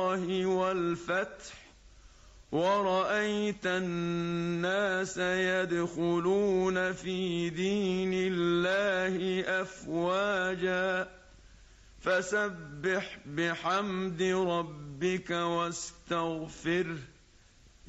الله والفتح ورأيت الناس يدخلون في دين الله أفواجا فسبح بحمد ربك واستغفره